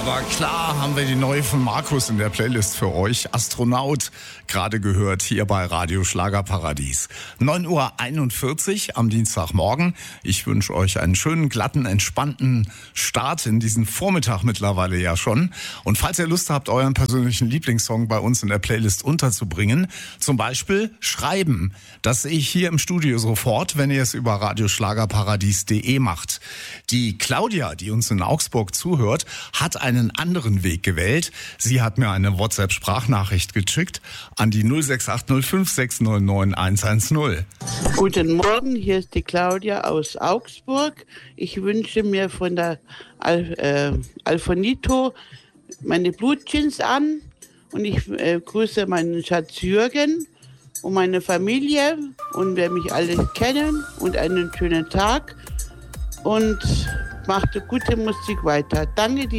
Aber klar haben wir die neue von Markus in der Playlist für euch. Astronaut, gerade gehört hier bei Radio Schlagerparadies. 9:41 Uhr am Dienstagmorgen. Ich wünsche euch einen schönen, glatten, entspannten Start in diesen Vormittag mittlerweile ja schon. Und falls ihr Lust habt, euren persönlichen Lieblingssong bei uns in der Playlist unterzubringen, zum Beispiel schreiben. Das sehe ich hier im Studio sofort, wenn ihr es über radioschlagerparadies.de macht. Die Claudia, die uns in Augsburg zuhört, hat einen anderen Weg gewählt. Sie hat mir eine WhatsApp-Sprachnachricht geschickt an die 06805609110. Guten Morgen, hier ist die Claudia aus Augsburg. Ich wünsche mir von der Alfonito meine Blutchens an und ich grüße meinen Schatz Jürgen und meine Familie und wer mich alle kennen und einen schönen Tag und macht gute Musik weiter. Danke dir.